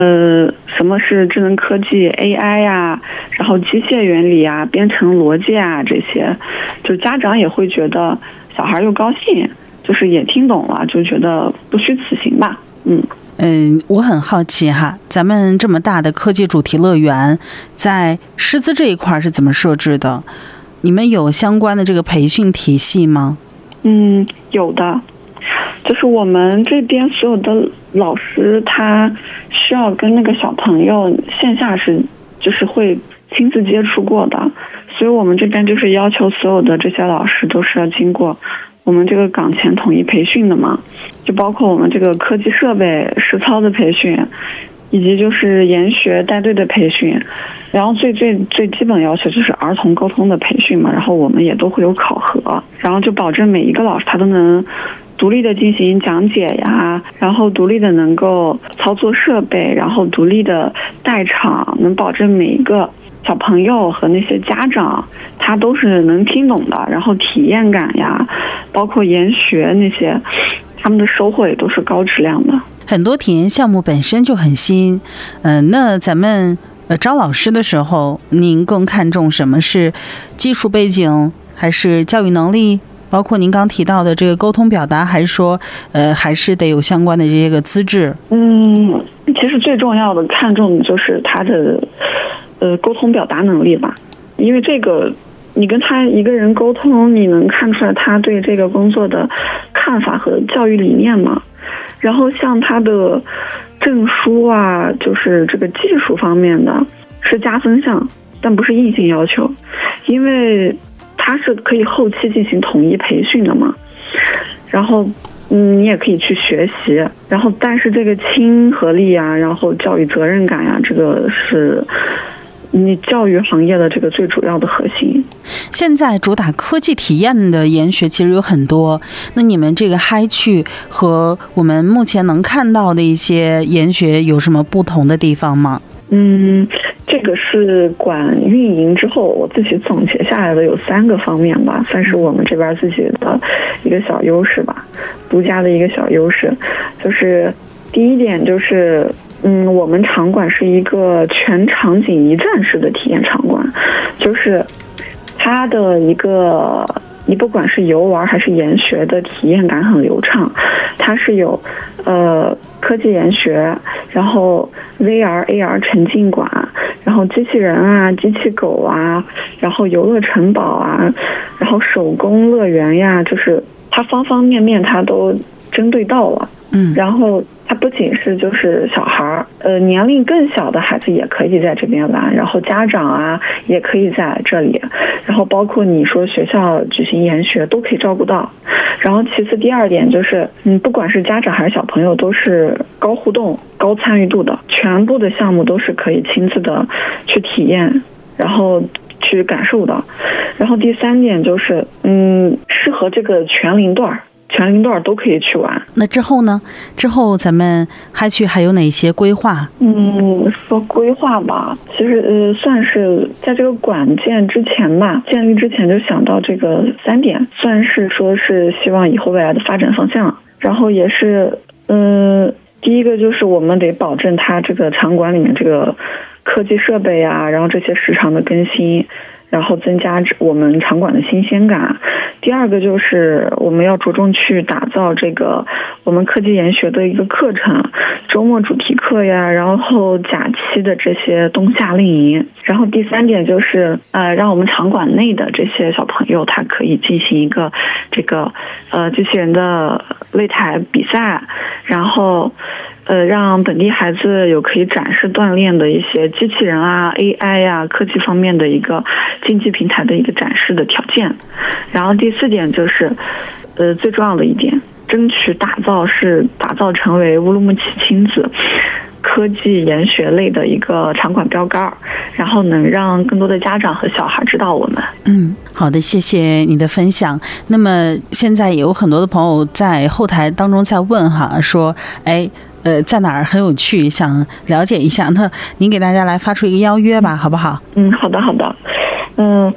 什么是智能科技 AI 呀，然后机械原理啊、编程逻辑啊这些，就家长也会觉得小孩又高兴，就是也听懂了，就觉得不虚此行吧。 我很好奇哈，咱们这么大的科技主题乐园，在师资这一块是怎么设置的？你们有相关的这个培训体系吗？ 有的，就是我们这边所有的老师，他需要跟那个小朋友线下就是会亲自接触过的，所以我们这边就是要求所有的这些老师都是要经过我们这个岗前统一培训的嘛，就包括我们这个科技设备实操的培训，以及就是研学带队的培训，然后最基本要求就是儿童沟通的培训嘛，然后我们也都会有考核，然后就保证每一个老师他都能独立的进行讲解呀，然后独立的能够操作设备，然后独立的带场，能保证每一个小朋友和那些家长他都是能听懂的，然后体验感呀，包括研学那些，他们的收获也都是高质量的。 很多体验项目本身就很新，那咱们招老师的时候，您更看重什么？是技术背景，还是教育能力？包括您刚提到的这个沟通表达，还是说，还是得有相关的这些个资质？ 其实最重要的看重的就是他的沟通表达能力吧，因为这个你跟他一个人沟通，你能看出来他对这个工作的看法和教育理念嘛。然后像他的证书啊，就是这个技术方面的是加分项，但不是硬性要求，因为它是可以后期进行统一培训的嘛。然后你也可以去学习，然后但是这个亲和力啊，然后教育责任感呀，这个是你教育行业的这个最主要的核心。 现在主打科技体验的研学其实有很多，那你们这个嗨趣和我们目前能看到的一些研学有什么不同的地方吗？ 这个是管运营之后我自己总结下来的有3个方面吧，算是我们这边自己的一个小优势吧，独家的一个小优势。就是第一点就是我们场馆是一个全场景一站式的体验场馆，就是它的你不管是游玩还是研学的体验感很流畅，它是有科技研学，然后 VR、AR 沉浸馆，然后机器人啊、机器狗啊，然后游乐城堡啊，然后手工乐园呀，就是它方方面面它都针对到了。然后它不仅是就是小孩年龄更小的孩子也可以在这边玩，然后家长啊也可以在这里，然后包括你说学校举行研学都可以照顾到。然后其次第2点就是不管是家长还是小朋友都是高互动高参与度的，全部的项目都是可以亲自的去体验，然后去感受的。然后第3点就是适合这个全龄段都可以去玩。 那之后呢？之后咱们嗨趣还有哪些规划？ 说规划吧，其实算是在这个馆建之前吧，建立之前就想到这个3点，算是说是希望以后未来的发展方向。然后也是第一个就是我们得保证它这个场馆里面这个科技设备啊，然后这些时常的更新，然后增加我们场馆的新鲜感。第2个就是我们要着重去打造这个我们科技研学的一个课程，周末主题课呀，然后假期的这些冬夏令营。然后第3点就是让我们场馆内的这些小朋友他可以进行一个这个机器人的擂台比赛，然后让本地孩子有可以展示锻炼的一些机器人啊、AI 呀、科技方面的一个竞技平台的一个展示的条件。然后第4点就是最重要的一点，争取打造成为乌鲁木齐亲子科技研学类的一个场馆标杆，然后能让更多的家长和小孩知道我们。 好的，谢谢你的分享。那么现在也有很多的朋友在后台当中在问哈，说在哪儿很有趣，想了解一下。那您给大家来发出一个邀约吧，好不好？ 好的。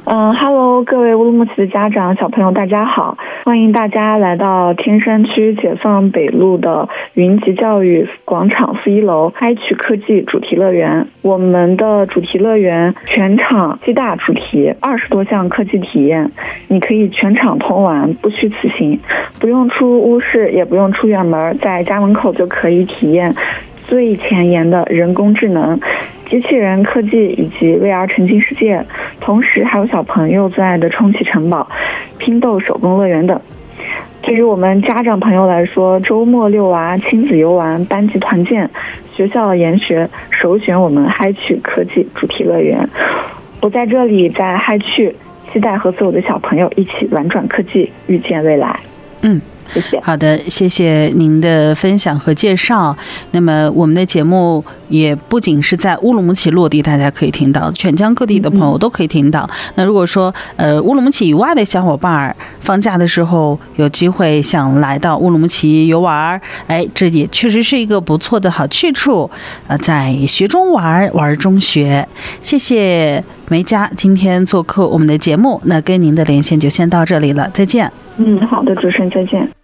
Hello， 各位乌鲁木齐的家长、小朋友，大家好！欢迎大家来到天山区解放北路的云集教育广场负一楼嗨趣科技主题乐园。我们的主题乐园全场7大主题，20多项科技体验，你可以全场通玩，不虚此行，不用出屋室，也不用出远门，在家门口就可以体验最前沿的人工智能、机器人科技以及 VR 沉浸世界，同时还有小朋友最爱的充气城堡、拼豆手工乐园等。对于我们家长朋友来说，周末遛娃、亲子游玩、班级团建、学校研学，首选我们嗨趣科技主题乐园。我在这里，在嗨趣，期待和所有的小朋友一起玩转科技，遇见未来。谢谢。 好的，谢谢您的分享和介绍。那么我们的节目也不仅是在乌鲁木齐落地，大家可以听到，全疆各地的朋友都可以听到。那如果说乌鲁木齐以外的小伙伴放假的时候有机会想来到乌鲁木齐游玩，这也确实是一个不错的好去处。在学中玩，玩中学。谢谢梅佳今天做客我们的节目，那跟您的连线就先到这里了，再见。 好的，主持人再见。